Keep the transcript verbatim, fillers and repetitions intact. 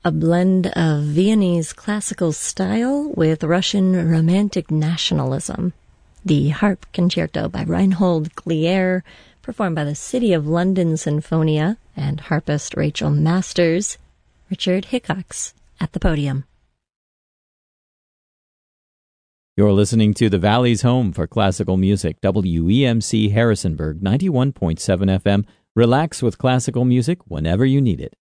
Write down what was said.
a blend of Viennese classical style with Russian romantic nationalism. The Harp Concerto by Reinhold Glier, performed by the City of London Sinfonia and harpist Rachel Masters. Richard Hickox at the podium. You're listening to the Valley's home for classical music, W E M C Harrisonburg, ninety-one point seven F M. Relax with classical music whenever you need it.